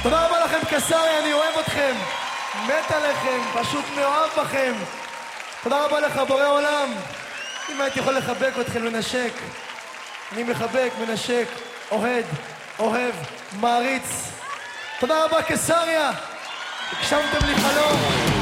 תודה רבה לכם קיסריה, אני אוהב אתכם, מת עליכם, פשוט מאוהב בכם. תודה רבה לך בורא עולם. אם הייתי יכול לחבק אתכם, לנשק. אני מחבק, מנשק, אוהד, אוהב, מעריץ. תודה רבה קיסריה, הגשמתם לי חלום.